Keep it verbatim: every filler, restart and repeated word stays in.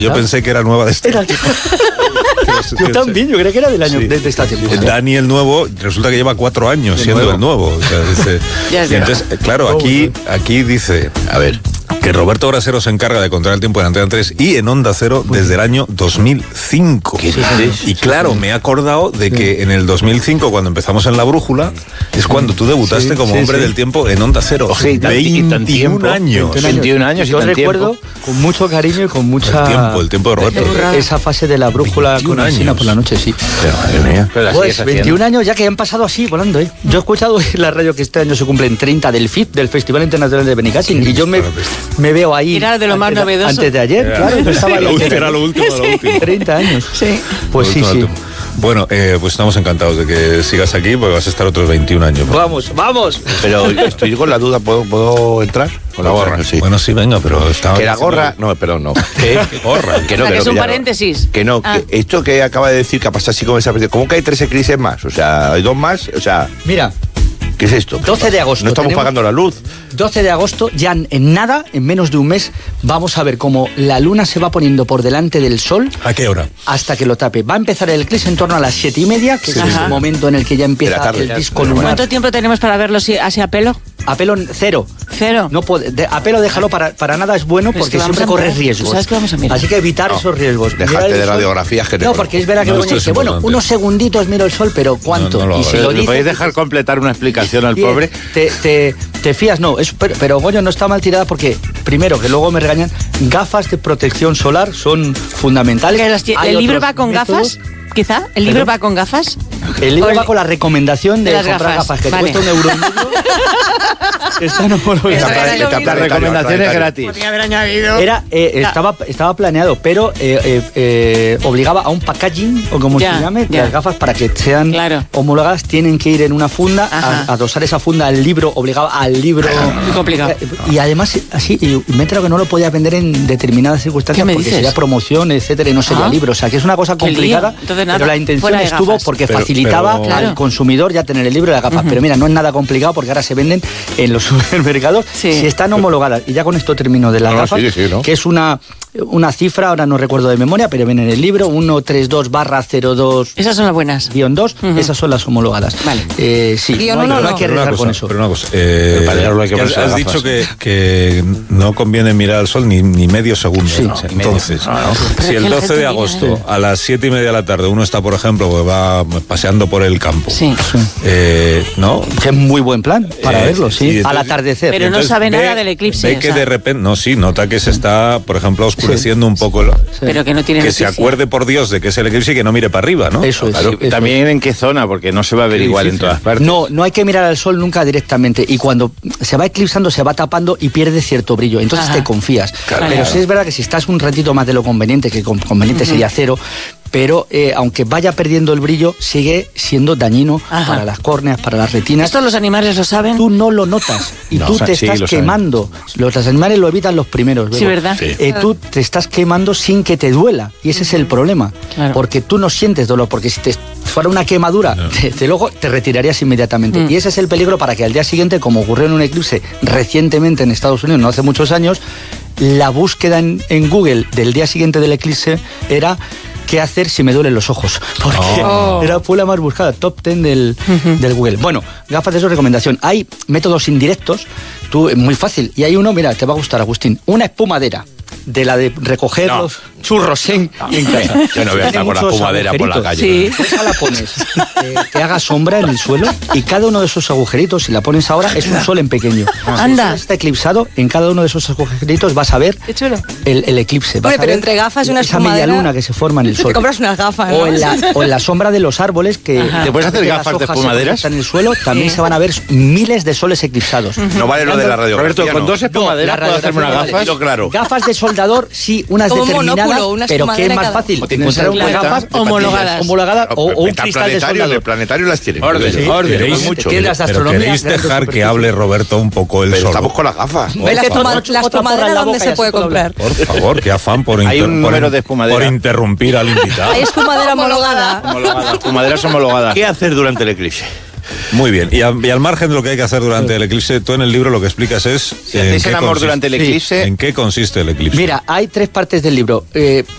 Yo ¿sabes? pensé que era nueva de este Era... Yo también, yo creo que era del año, sí. de, de esta temporada. Dani el nuevo, resulta que lleva cuatro años de siendo nuevo. el nuevo. O sea, dice, y entonces, claro, aquí, aquí dice, a ver, que Roberto Brasero se encarga de controlar el tiempo en Antena tres y en Onda Cero desde el año dos mil cinco. Sí, sí, sí, y claro, sí. me he acordado de que sí. en el dos mil cinco, cuando empezamos en La Brújula, es cuando tú debutaste sí, como sí, hombre sí. del tiempo en Onda Cero. O sea, veintiún años. veintiún años. Yo recuerdo tiempo. con mucho cariño y con mucha... El tiempo, el tiempo de Roberto. Esa fase de La Brújula con Alsina por la noche, sí. Pero, madre mía. Pero pues veintiún años ya que han pasado así, volando, ¿eh? Yo he escuchado en la radio que este año se cumplen treinta del F I P, del Festival Internacional de Benicàssim, y yo me, me veo ahí... Era de lo más antes, novedoso. Antes de ayer, era, claro. Estaba era, ahí, era lo último, sí. lo último. treinta años. Sí. Pues sí, sí. Bueno, eh, pues estamos encantados de que sigas aquí, porque vas a estar otros veintiún años. Vamos, vamos. Pero estoy con la duda, ¿puedo, ¿puedo entrar? Con la gorra, sí. Bueno, sí, venga, pero estaba... Que la gorra... No, perdón, no. ¿Qué? ¿Gorra? Que no, que, que es un ya paréntesis. Que no, ah. que esto que acaba de decir que ha pasado así como esa... ¿Cómo que hay tres eclipses más? O sea, hay dos más, o sea... Mira... ¿Qué es esto? doce de agosto. No estamos pagando la luz. doce de agosto, ya en nada, en menos de un mes, vamos a ver cómo la luna se va poniendo por delante del sol. ¿A qué hora? Hasta que lo tape. Va a empezar el eclipse en torno a las siete y media, que sí, es el momento en el que ya empieza tarde, el disco lunar. ¿Cuánto tiempo tenemos para verlo así, así a pelo? A pelo cero. Cero. No puede, de, a pelo déjalo, para, para nada es bueno porque es siempre corres riesgos. ¿Sabes qué vamos a mirar? Así que evitar no, esos riesgos. Dejarte de radiografías que te... No, porque es verdad que no, Begoña dice, bueno, unos segunditos miro el sol, pero ¿cuánto? No, no lo y si lo ¿Me dice, podéis dejar completar una explicación al bien, pobre? Te, te, te fías, no, es, pero, pero Goyo no está mal tirada porque, primero, que luego me regañan, gafas de protección solar son fundamentales. ¿El libro va con métodos. gafas? Quizá, ¿el libro va con gafas? El libro va con la recomendación de, de comprar gafas, gafas que vale. te cuesta un euro y medio. Están homologadas. La recomendación es gratis. Podría haber añadido. Era, eh, no. estaba, estaba planeado, pero eh, eh, eh, obligaba a un packaging, o como ya, se llame, ya. las gafas para que sean claro. homologadas tienen que ir en una funda, a, a adosar esa funda al libro, obligaba al libro. Muy complicado. Eh, y además, así, y me he enterado que no lo podía vender en determinadas circunstancias porque dices? sería promoción, etcétera, y no sería ah. libro. O sea, que es una cosa complicada, Entonces, nada, pero la intención estuvo porque pero, facilitaba pero, claro. al consumidor ya tener el libro y las gafas. Uh-huh. Pero mira, no es nada complicado porque ahora se venden en los supermercados sí. si están homologadas. Y ya con esto termino de las no, gafas, sí, sí, ¿no? que es una, una cifra, ahora no recuerdo de memoria, pero viene en el libro, ciento treinta y dos barra cero dos. Esas son las buenas. Guión dos, uh-huh. esas son las homologadas. Vale. Eh, sí, Guión no, uno, no, no no. hay que arriesgar con eso. Pero una cosa, eh, hay que has, has dicho que, que no conviene mirar al sol ni, ni medio segundo. Sí. ¿no? Entonces, no, no. si el doce de agosto viene, ¿eh? a las siete y media de la tarde uno está, por ejemplo, pues va paseando por el campo, sí. eh, ¿no? Que es muy buen plan para eh, verlo, sí, entonces, al atardecer. Pero no sabe ve, nada del eclipse. Ve que de repente, no, sí, nota que se está, por ejemplo, oscureciendo sí. un poco. El, sí. Pero que no tiene Que noticia. se acuerde, por Dios, de que es el eclipse y que no mire para arriba, ¿no? Eso es. Claro, eso también es. en qué zona, porque no se va a ver Qué igual difícil. en todas partes. No, no hay que mirar al sol nunca directamente y cuando se va eclipsando se va tapando y pierde cierto brillo, entonces Ajá. te confías. Claro. Pero sí es verdad que si estás un ratito más de lo conveniente, que conveniente uh-huh. sería cero, pero eh, aunque vaya perdiendo el brillo, sigue siendo dañino Ajá. para las córneas, para las retinas. ¿Esto los animales lo saben? Tú no lo notas y no, tú te sí, estás quemando. Los, los animales lo evitan los primeros. Sí, ¿verdad? Sí. Eh, tú te estás quemando sin que te duela y ese es el problema. Claro. Porque tú no sientes dolor, porque si te fuera una quemadura, no. te, te, luego te retirarías inmediatamente. Mm. Y ese es el peligro para que al día siguiente, como ocurrió en un eclipse recientemente en Estados Unidos, no hace muchos años, la búsqueda en, en Google del día siguiente del eclipse era ¿qué hacer si me duelen los ojos? Porque oh. era fue la más buscada, top ten del, uh-huh. del Google. Bueno, gafas de eso, recomendación. Hay métodos indirectos, tú, muy fácil. Y hay uno, mira, te va a gustar, Agustín. Una espumadera, de la de recoger no. los churros en, no. en casa. Yo no voy a estar con la espumadera por la calle. Sí. Esa la pones, eh, que haga sombra en el suelo y cada uno de esos agujeritos, si la pones ahora, es un sol en pequeño. Anda. Si está eclipsado, en cada uno de esos agujeritos vas a ver el, el eclipse. Vas Oye, pero entre gafas y una esa espumadera... media luna que se forma en el sol. Te compras unas gafas, ¿no? O en la, o en la sombra de los árboles que... Ajá. ¿Te puedes hacer gafas de espumaderas? En el suelo también sí. se van a ver miles de soles eclipsados. Uh-huh. No vale lo de la radiografía. Roberto, con no. dos espumaderas no, puedo hacerme unas gafas. No, claro. Gafas de soldador, sí, unas como determinadas, monóculo, una pero que es más fácil. Encontrar unas gafas homologadas, homologadas o, o un cristal de soldador. De planetario las tienen. Orden, sí, orden. ¿Queréis, mucho. Pero queréis dejar que hable Roberto un poco él pero solo. Estamos con las gafas. ¿La espumadera dónde se puede comprar? Por favor, qué afán por, Hay un por, número de espumadera. por interrumpir al invitado. Hay espumadera homologada. Homologada. Espumaderas homologadas. ¿Qué hacer durante el eclipse? Muy bien, y, a, y al margen de lo que hay que hacer durante el eclipse, tú en el libro lo que explicas es... Si hacéis el amor durante el eclipse... ¿En qué consiste el eclipse? Mira, hay tres partes del libro. Eh,